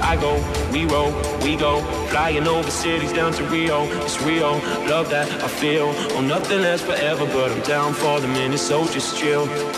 I go, we go, flying over cities down to Rio. It's real, love that I feel. Oh, nothing lasts forever, but I'm down for the minute, so just chill.